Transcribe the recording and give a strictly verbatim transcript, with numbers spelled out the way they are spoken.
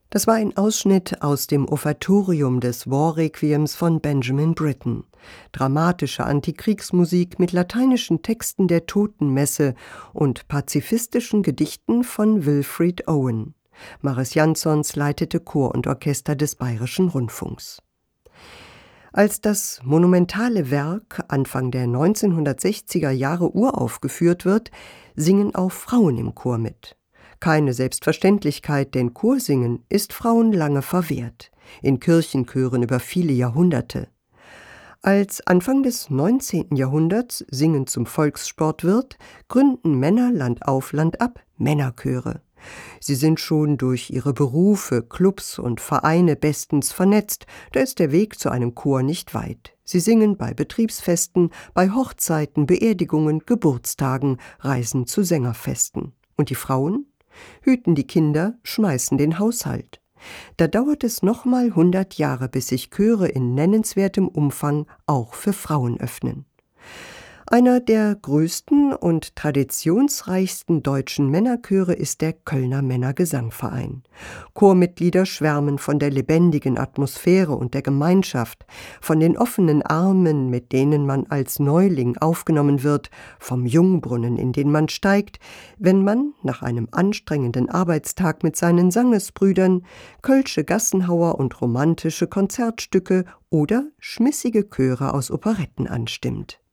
Das war ein Ausschnitt aus dem Offertorium des War-Requiems von Benjamin Britten. Dramatische Antikriegsmusik mit lateinischen Texten der Totenmesse und pazifistischen Gedichten von Wilfred Owen. Maris Janssons leitete Chor und Orchester des Bayerischen Rundfunks. Als das monumentale Werk Anfang der neunzehnhundertsechziger Jahre uraufgeführt wird, singen auch Frauen im Chor mit. Keine Selbstverständlichkeit, denn Chorsingen ist Frauen lange verwehrt, in Kirchenchören über viele Jahrhunderte. Als Anfang des neunzehnten Jahrhunderts Singen zum Volkssport wird, gründen Männer Land auf Land ab Männerchöre. Sie sind schon durch ihre Berufe, Clubs und Vereine bestens vernetzt, da ist der Weg zu einem Chor nicht weit. Sie singen bei Betriebsfesten, bei Hochzeiten, Beerdigungen, Geburtstagen, reisen zu Sängerfesten. Und die Frauen? Hüten die Kinder, schmeißen den Haushalt. Da dauert es nochmal hundert Jahre, bis sich Chöre in nennenswertem Umfang auch für Frauen öffnen. Einer der größten und traditionsreichsten deutschen Männerchöre ist der Kölner Männergesangverein. Chormitglieder schwärmen von der lebendigen Atmosphäre und der Gemeinschaft, von den offenen Armen, mit denen man als Neuling aufgenommen wird, vom Jungbrunnen, in den man steigt, wenn man nach einem anstrengenden Arbeitstag mit seinen Sangesbrüdern Kölsche Gassenhauer und romantische Konzertstücke oder schmissige Chöre aus Operetten anstimmt.